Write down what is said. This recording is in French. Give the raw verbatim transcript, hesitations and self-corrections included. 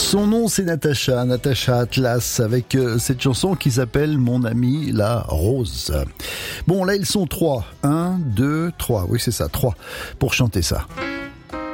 Son nom c'est Natacha, Natacha Atlas, avec euh, cette chanson qui s'appelle Mon ami la rose. Bon là ils sont trois, un, deux, trois, oui c'est ça, trois, pour chanter ça.